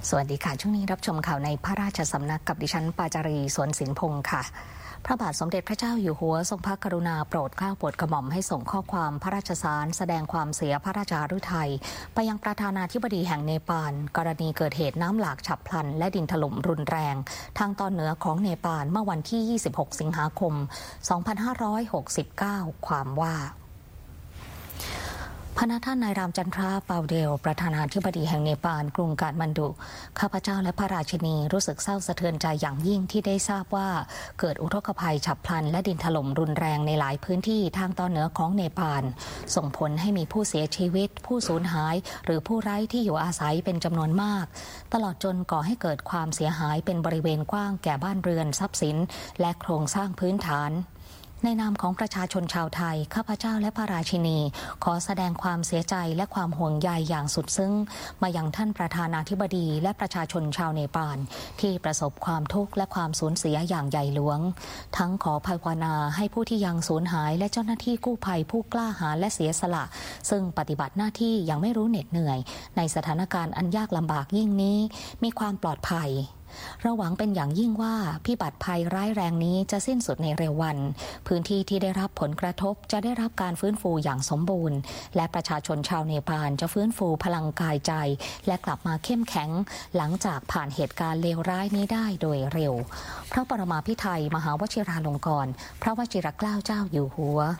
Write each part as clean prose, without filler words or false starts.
สวัสดีค่ะช่วงนี้รับชมข่าวในพระราชสำนักกับดิฉันปาจารีสวนสินพงศ์ค่ะพระบาทสมเด็จพระเจ้าอยู่หัวทรงพระกรุณาโปรดเกล้าโปรดกระหม่อมให้ส่งข้อความพระราชสารแสดงความเสียพระราชาฤทัยไปยังประธานาธิบดีแห่งเนปาลกรณีเกิดเหตุน้ำหลากฉับพลันและดินถล่มรุนแรงทางตอนเหนือของเนปาลเมื่อวันที่ 26 สิงหาคม 2569 ความว่าพระท่านนายรามจันทราเปาเดลประธานาธิบดีแห่งเนปาลกรุงกาฐมันดุข้าพเจ้าและพระราชินีรู้สึกเศร้าสะเทือนใจอย่างยิ่งที่ได้ทราบว่าเกิดอุทกภัยฉับพลันและดินถล่มรุนแรงในหลายพื้นที่ทางตอนเหนือของเนปาลส่งผลให้มีผู้เสียชีวิตผู้สูญหายหรือผู้ไร้ที่อยู่อาศัยเป็นจำนวนมากตลอดจนก่อให้เกิดความเสียหายเป็นบริเวณกว้างแก่บ้านเรือนทรัพย์สินและโครงสร้างพื้นฐานในนามของประชาชนชาวไทยข้าพเจ้าและพระราชินีขอแสดงความเสียใจและความห่วงใยอย่างสุดซึ้งมายังท่านประธานาธิบดีและประชาชนชาวเนปาลที่ประสบความทุกข์และความสูญเสียอย่างใหญ่หลวงทั้งขอภาวนาให้ผู้ที่ยังสูญหายและเจ้าหน้าที่กู้ภัยผู้กล้าหาญและเสียสละซึ่งปฏิบัติหน้าที่ยังไม่รู้เหน็ดเหนื่อยในสถานการณ์อันยากลำบากยิ่งนี้มีความปลอดภัยเราหวังเป็นอย่างยิ่งว่าพิบัติภัยร้ายแรงนี้จะสิ้นสุดในเร็ววันพื้นที่ที่ได้รับผลกระทบจะได้รับการฟื้นฟูอย่างสมบูรณ์และประชาชนชาวเนปาลจะฟื้นฟูพลังกายใจและกลับมาเข้มแข็งหลังจากผ่านเหตุการณ์เลวร้ายนี้ได้โดยเร็วพระปรมาภิไธยมหาวชิราลงกรณ์พระวชิรเกล้าเจ้าอยู่หัว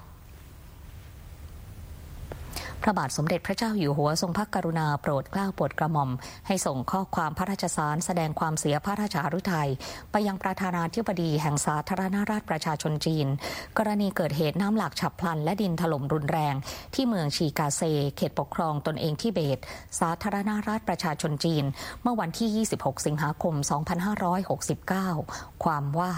พระบาทสมเด็จพระเจ้าอยู่หัวทรงพระกรุณาโปรดเกล้าโปรดกระหม่อมให้ส่งข้อความพระราชสารแสดงความเสียพระราชาฤทัยไปยังประธานาธิบดีแห่งสาธารณรัฐประชาชนจีนกรณีเกิดเหตุน้ำหลากฉับพลันและดินถล่มรุนแรงที่เมืองชีกาเซเขตปกครองตนเองทิเบตสาธารณรัฐประชาชนจีนเมื่อวันที่ 26 สิงหาคม 2569 ความว่า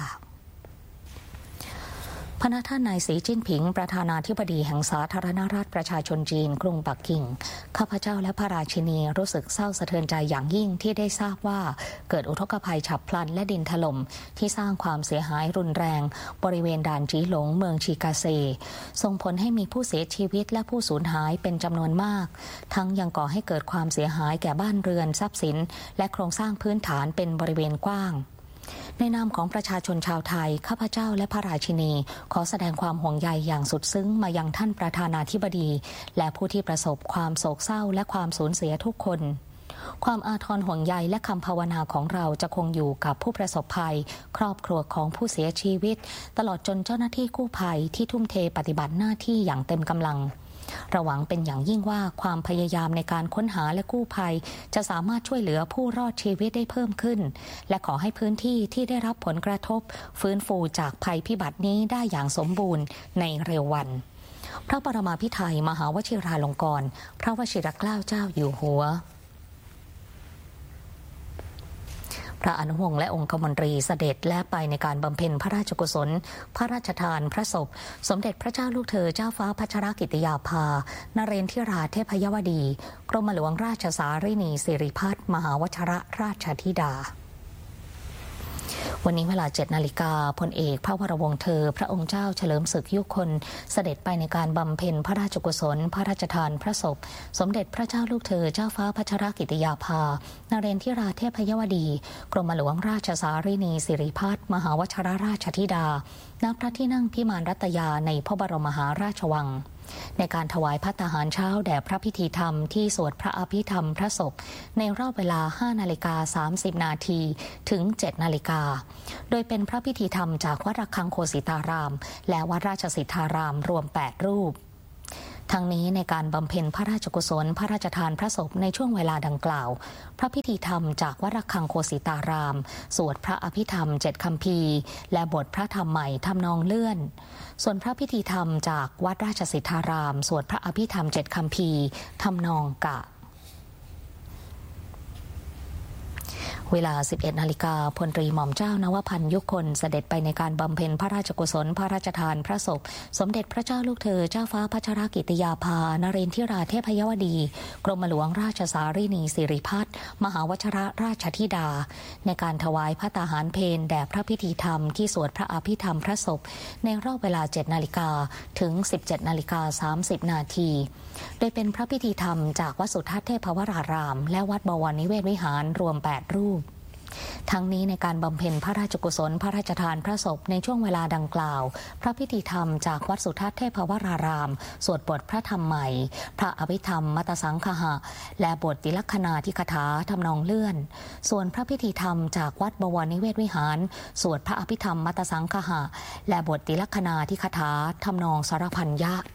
พระท่านนายสีจิ้นผิงประธานาธิบดีแห่งสาธารณรัฐประชาชนจีนกรุงปักกิ่งข้าพเจ้าและพระราชินีรู้สึกเศร้าสะเทือนใจอย่างยิ่งที่ได้ทราบว่าเกิดอุทกภัยฉับพลันและดินถล่มที่สร้างความเสียหายรุนแรงบริเวณด่านจีหลงเมืองชีกาเซส่งผลให้มีผู้เสียชีวิตและผู้สูญหายเป็นจำนวนมากทั้งยังก่อให้เกิดความเสียหายแก่บ้านเรือนทรัพย์สินและโครงสร้างพื้นฐานเป็นบริเวณกว้างในนามของประชาชนชาวไทยข้าพเจ้าและพระราชินีขอแสดงความห่วงใยอย่างสุดซึ้งมายังท่านประธานาธิบดีและผู้ที่ประสบความโศกเศร้าและความสูญเสียทุกคนความอาทรห่วงใยและคำภาวนาของเราจะคงอยู่กับผู้ประสบภัยครอบครัวของผู้เสียชีวิตตลอดจนเจ้าหน้าที่กู้ภัยที่ทุ่มเทปฏิบัติหน้าที่อย่างเต็มกำลังเราหวังเป็นอย่างยิ่งว่าความพยายามในการค้นหาและกู้ภัยจะสามารถช่วยเหลือผู้รอดชีวิตได้เพิ่มขึ้นและขอให้พื้นที่ที่ได้รับผลกระทบฟื้นฟูจากภัยพิบัตินี้ได้อย่างสมบูรณ์ในเร็ววันพระปรมาภิไธยมหาวชิราลงกรณ์พระวชิรเกล้าเจ้าอยู่หัวพระอนุวงศ์และองคมนตรีเสด็จและไปในการบำเพ็ญพระราชกุศลพระราชทานพระศพสมเด็จพระเจ้าลูกเธอเจ้าฟ้าพัชรกิติยาภานเรนทิราเทพยวดีกรมหลวงราชสารินีสิริพัฒน์มหาวชรราชธิดาวันนี้เวลา 7 นาฬิกาพลเอกพระวรวงศ์เธอพระองค์เจ้าเฉลิมศึกยุคลเสด็จไปในการบำเพ็ญพระราชกุศลพระราชทานพระศพสมเด็จพระเจ้าลูกเธอเจ้าฟ้าพัชรกิติยาภานเรนทิราเทพยวดีกรมหลวงราชสารินีสิริพัฒน์มหาวชรราชธิดาณพระที่นั่งพิมานรัตยาในพระบรมมหาราชวังในการถวายภัตตาหารเช้าแด่พระพิธีธรรมที่สวดพระอภิธรรมพระศพในรอบเวลา 5:30 นาทีถึง 7 นาฬิกาโดยเป็นพระพิธีธรรมจากวัดระฆังโคสิตารามและวัดราชสิทธารามรวม 8 รูปทั้งนี้ในการบำเพ็ญพระราชกุศลพระราชทานพระศพในช่วงเวลาดังกล่าวพระพิธีธรรมจากวัดระฆังโคสิตารามสวดพระอภิธรรม7 คัมภีร์และบทพระธรรมใหม่ทำนองเลื่อนส่วนพระพิธีธรรมจากวัดราชสิทธารามสวดพระอภิธรรม7 คัมภีร์ทำนองกะเวลา 11 นาฬิกาพลตรีหม่อมเจ้านวพันธ์ยุคนเสด็จไปในการบำเพ็ญพระราชกุศลพระราชทานพระศพสมเด็จพระเจ้าลูกเธอเจ้าฟ้าพัชรกิติยาภานเรนทิราเทพยวดีกรมหลวงราชสารีนีสิริพัฒน์มหาวชิรราชธิดาในการถวายพระตาหารเพลแด่พระพิธีธรรมที่สวดพระอภิธรรมพระศพในรอบเวลา 7 นาฬิกาถึง 17 นาฬิกา 30 นาทีโดยเป็นพระพิธีธรรมจากวัดสุทัศน์เทพวรารามและวัดบวรนิเวศวิหารรวม 8 รูปทั้งนี้ในการบำเพ็ญพระราชกุศลพระราชทานพระศพในช่วงเวลาดังกล่าวพระพิธีธรรมจากวัดสุทัศน์เทพวรารามสวดบทพระธรรมใหม่พระอภิธรรมมัตตสังคหะและบทติลักขณาธิคถาทำนองเลื่อนส่วนพระพิธีธรรมจากวัดบวรนิเวศวิหารสวดพระอภิธรรมมัตตสังคหะและบทติลักขณาธิคถาทำนองสรพัญญะ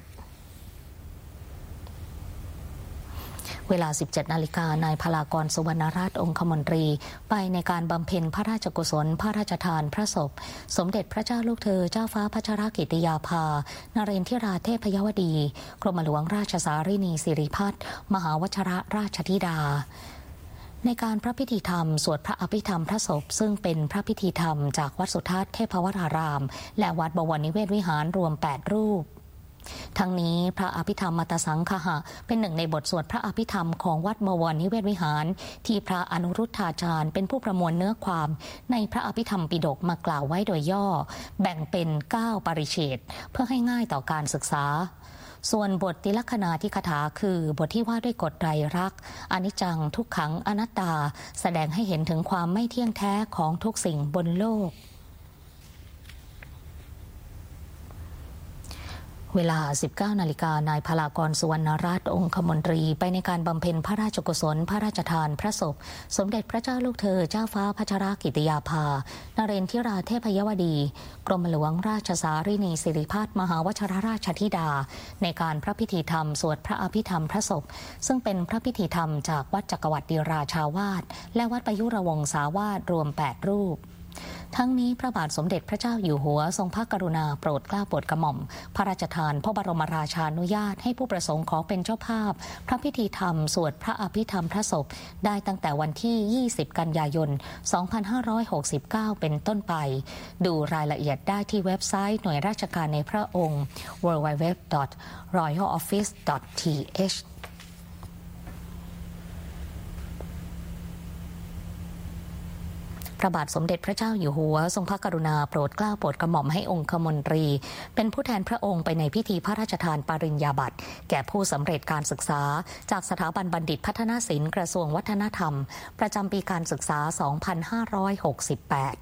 เวลา 17 นาฬิกานายพลากรสุวรรณราชองคมนตรีไปในการบำเพ็ญพระราชกุศลพระราชทานพระศพสมเด็จพระเจ้าลูกเธอเจ้าฟ้าพัชรกิติยาภานเรนทิราเทพยวดีกรมหลวงราชสารีนีสิริพัฒน์มหาวชิรราชธิดาในการพระพิธีธรรมสวดพระอภิธรรมพระศพซึ่งเป็นพระพิธีธรรมจากวัดสุทัศน์เทพวรารามและวัดบวรนิเวศวิหารรวม 8 รูปทั้งนี้พระอภิธรรมมัตตสังคหะเป็นหนึ่งในบทสวดพระอภิธรรมของวัดบวรนิเวศวิหารที่พระอนุรุทธาจารย์เป็นผู้ประมวลเนื้อความในพระอภิธรรมปิฎกมากล่าวไว้โดยย่อแบ่งเป็น 9 ปริเฉดเพื่อให้ง่ายต่อการศึกษาส่วนบทติลักขณาธิคถาคือบทที่ว่าด้วยกฎไตรลักษณ์อนิจจังทุกขังอนัตตาแสดงให้เห็นถึงความไม่เที่ยงแท้ของทุกสิ่งบนโลกเวลา 19 นาฬิกานายพลากรสุวรรณราชองคมนตรีไปในการบำเพ็ญพระราชกุศลพระราชทานพระศพสมเด็จพระเจ้าลูกเธอเจ้าฟ้าพัชรกิติยาภานเรนทิราเทพยวดีกรมหลวงราชสารีนีสิริพัฒน์มหาวชิรราชธิดาในการพระพิธีธรรมสวดพระอภิธรรมพระศพซึ่งเป็นพระพิธีธรรมจากวัดจักรวรรดิราชาวาสและวัดประยุรวงศาวาสรวม 8 รูปทั้งนี้พระบาทสมเด็จพระเจ้าอยู่หัวทรงพระกรุณาโปรดเกล้าโปรดกระหม่อมพระราชทานพระบรมราชานุญาตให้ผู้ประสงค์ขอเป็นเจ้าภาพพระพิธีธรรมสวดพระอภิธรรมพระศพได้ตั้งแต่วันที่ 20 กันยายน 2569 เป็นต้นไปดูรายละเอียดได้ที่เว็บไซต์หน่วยราชการในพระองค์ www.royaloffice.thพระบาทสมเด็จพระเจ้าอยู่หัวทรงพระกรุณาโปรดเกล้าโปรดกระหม่อมให้องคมนตรีเป็นผู้แทนพระองค์ไปในพิธีพระราชทานปริญญาบัตรแก่ผู้สำเร็จการศึกษาจากสถาบันบัณฑิตพัฒนศิลป์กระทรวงวัฒนธรรมประจำปีการศึกษา 2568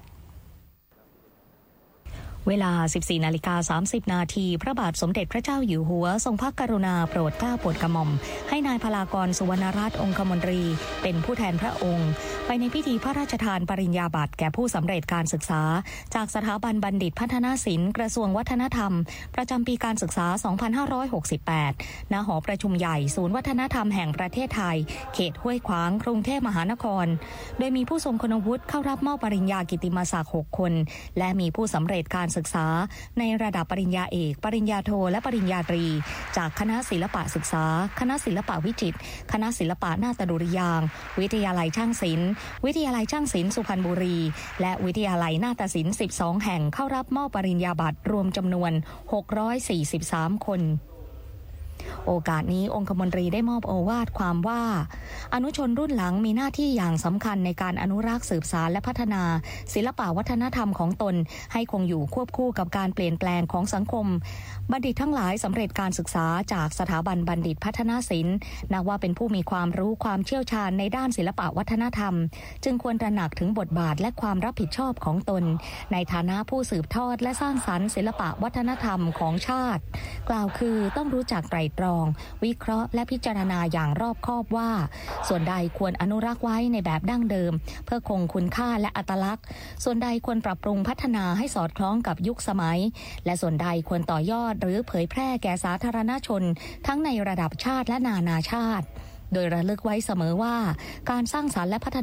เวลา 14 นาฬิกา 30 นาทีพระบาทสมเด็จพระเจ้าอยู่หัวทรงพระกรุณาโปรดเกล้าโปรดกระหม่อมให้นายพลากรสุวรรณราชองคมนตรีเป็นผู้แทนพระองค์ไปในพิธีพระราชทานปริญญาบัตรแก่ผู้สำเร็จการศึกษาจากสถาบันบัณฑิตพัฒนศิลป์กระทรวงวัฒนธรรมประจำปีการศึกษา 2568 ณ หอประชุมใหญ่ศูนย์วัฒนธรรมแห่งประเทศไทยเขตห้วยขวางกรุงเทพมหานครโดยมีผู้ทรงคุณวุฒิเข้ารับมอบปริญญากิตติมศักดิ์ 6 คนและมีผู้สำเร็จการศึกษาในระดับปริญญาเอกปริญญาโทและปริญญาตรีจากคณะศิลปะศึกษาคณะศิลปะวิจิตรคณะศิลปะนาฏดุริยางค์วิทยาลัยช่างศิลป์วิทยาลัยช่างศิลป์สุพรรณบุรีและวิทยาลัยนาฏศิลป์ 12 แห่งเข้ารับมอบปริญญาบัตรรวมจำนวน 643 คนโอกาสนี้องคมนตรีได้มอบโอวาทความว่าอนุชนรุ่นหลังมีหน้าที่อย่างสำคัญในการอนุรักษ์สืบสานและพัฒนาศิลปวัฒนธรรมของตนให้คงอยู่ควบคู่กับการเปลี่ยนแปลงของสังคมบัณฑิตทั้งหลายสำเร็จการศึกษาจากสถาบันบัณฑิตพัฒนศิลป์นับว่าเป็นผู้มีความรู้ความเชี่ยวชาญในด้านศิลปวัฒนธรรมจึงควรตระหนักถึงบทบาทและความรับผิดชอบของตนในฐานะผู้สืบทอดและสร้างสรรค์ศิลปวัฒนธรรมของชาติกล่าวคือต้องรู้จักไตร่ตรองวิเคราะห์และพิจารณาอย่างรอบคอบว่าส่วนใดควรอนุรักษ์ไว้ในแบบดั้งเดิมเพื่อคงคุณค่าและอัตลักษณ์ส่วนใดควรปรับปรุงพัฒนาให้สอดคล้องกับยุคสมัยและส่วนใดควรต่อยอดหรือเผยแพร่แก่สาธารณชนทั้งในระดับชาติและนานาชาติโดยระลึกไว้เสมอว่าการสร้างสรรค์และพัฒนา